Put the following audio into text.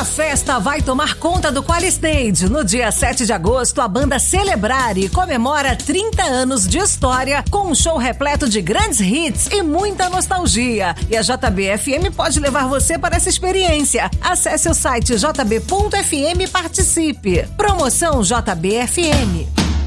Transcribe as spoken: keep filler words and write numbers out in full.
A festa vai tomar conta do Qualistage. No dia sete de agosto, a banda Celebrare comemora trinta anos de história com um show repleto de grandes hits e muita nostalgia. E a J B F M pode levar você para essa experiência. Acesse o site j b ponto f m e participe. Promoção J B F M.